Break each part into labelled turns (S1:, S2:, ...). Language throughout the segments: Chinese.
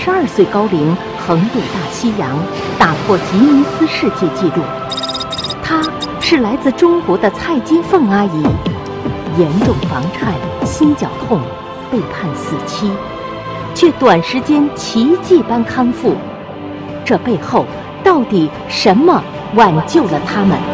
S1: 82岁高龄横渡大西洋，打破吉尼斯世界纪录。她是来自中国的蔡金凤阿姨，严重房颤、心绞痛，被判死期，却短时间奇迹般康复。这背后到底什么挽救了他们？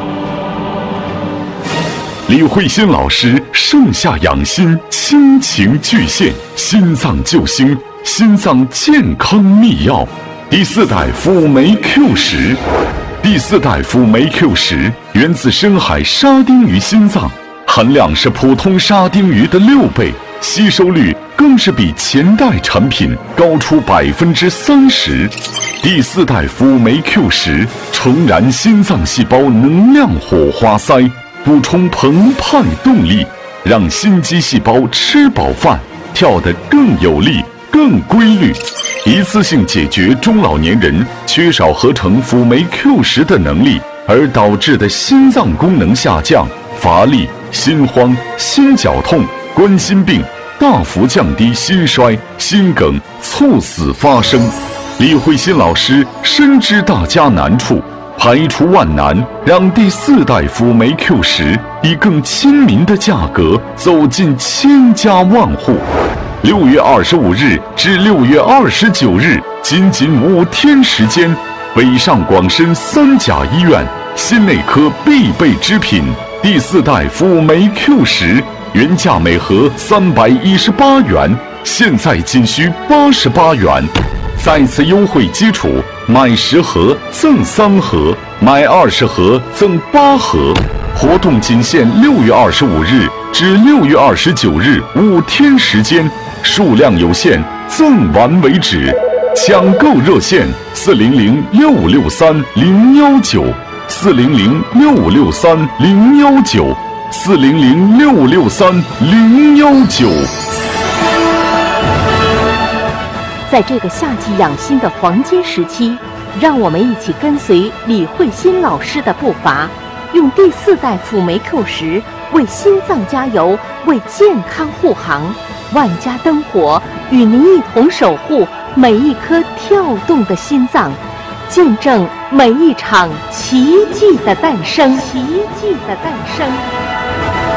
S2: 李慧欣老师盛夏养心亲情巨献心脏救星、心脏健康秘药，第4代辅酶 Q10。第4代辅酶 Q10源自深海沙丁鱼心脏，含量是普通沙丁鱼的6倍，吸收率更是比前代产品高出30%。第4代辅酶 Q10重燃心脏细胞能量火花塞，补充澎湃动力，让心肌细胞吃饱饭，跳得更有力、更规律，一次性解决中老年人缺少合成辅酶 Q10的能力而导致的心脏功能下降、乏力、心慌、心绞痛、冠心病，大幅降低心衰、心梗、猝死发生。李慧欣老师深知大家难处，排除万难，让第4代辅酶 Q10以更亲民的价格走进千家万户。6月25日至6月29日，仅5天时间，北上广深3甲医院心内科必备之品第4代辅酶 Q10，原价每盒318元，现在仅需88元。再次优惠基础，买10盒赠3盒，买20盒赠8盒。活动仅限6月25日至6月29日5天时间，数量有限，赠完为止。抢购热线4006563-019 4006563-019 4006563-019。
S1: 在这个夏季养心的黄金时期，让我们一起跟随李慧欣老师的步伐，用第4代辅酶 Q10为心脏加油，为健康护航。万家灯火与您一同守护每一颗跳动的心脏，见证每一场奇迹的诞生。奇迹的诞生。